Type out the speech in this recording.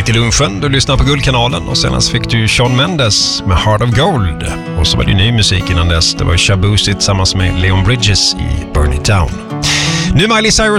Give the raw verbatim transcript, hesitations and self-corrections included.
Mitt i lunchen, du lyssnar på Guldkanalen och senast fick du Shawn Mendes med Heart of Gold. Och så var det ny musik innan dess. Det var Shabuzi tillsammans med Leon Bridges i Burn It Down. Nu Miley Cyrus